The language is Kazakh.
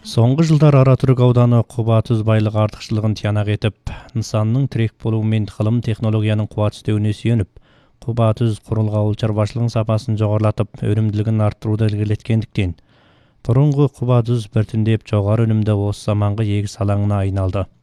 Соңғы жылдар Аратүрік ауданы Құба тұз байлығы артықшылығын тиянақ етіп, нысанның тірек болуы мен ғылым технологияның қуат үстеуіне сүйеніп, Құба тұз құрылғы ауыл шаруашылығының сапасын жоғарылатып, өнімділігін арттыруды ілгерілеткендіктен, бұрынғы Құба тұз біртіндеп жоғары өнімді осы заманғы егіс алаңына айналды.